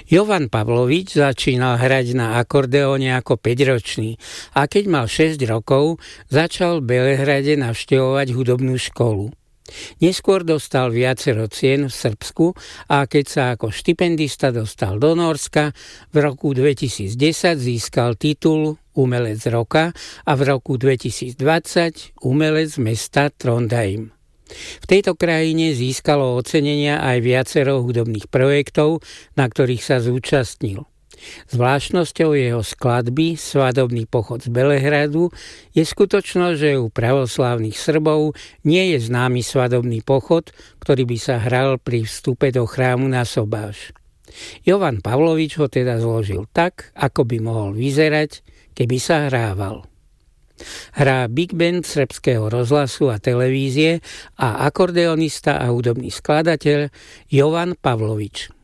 Jovan Pavlovič začínal hrať na akordeóne ako 5-ročný a keď mal 6 rokov, začal v Belehrade navštevovať hudobnú školu. Neskôr dostal viacero cien v Srbsku a keď sa ako štipendista dostal do Nórska, v roku 2010 získal titul Umelec roka a v roku 2020 Umelec mesta Trondheim. V tejto krajine získalo ocenenia aj viacero hudobných projektov, na ktorých sa zúčastnil. Zvláštnosťou jeho skladby Svadobný pochod z Belehradu je skutočnosť, že u pravoslávnych Srbov nie je známy svadobný pochod, ktorý by sa hral pri vstupe do chrámu na sobáš. Jovan Pavlovič ho teda zložil tak, ako by mohol vyzerať, keby sa hrával. Hrá big band srbského rozhlasu a televízie a akordeonista a hudobný skladateľ Jovan Pavlovič.